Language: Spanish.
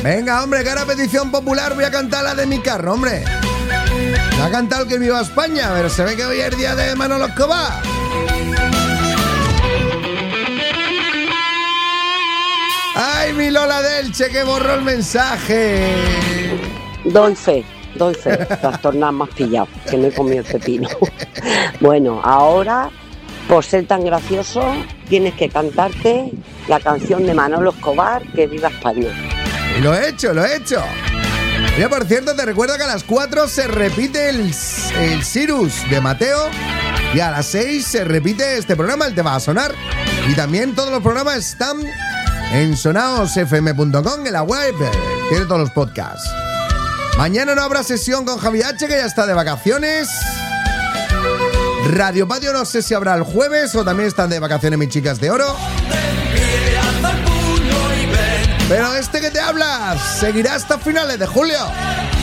Venga, hombre, que ahora petición popular voy a cantar la de mi carro, hombre. Ya ha cantado el que viva España, pero se ve que hoy es el día de Manolo Escobar. ¡Ay, mi Lola Delche, que borró el mensaje! Doy fe, trastornado más pillado, que no he comido el pepino. Bueno, ahora, por ser tan gracioso, tienes que cantarte la canción de Manolo Escobar, que viva España. Y lo he hecho. Mira, por cierto, te recuerdo que a las 4 se repite el Cyrus de Mateo y a las 6 se repite este programa, el Te Va a Sonar. Y también todos los programas están en sonaosfm.com, en la web. Tiene todos los podcasts. Mañana no habrá sesión con Javi H, que ya está de vacaciones. Radio Patio no sé si habrá el jueves o también están de vacaciones mis chicas de oro. Pero este que te habla seguirá hasta finales de julio.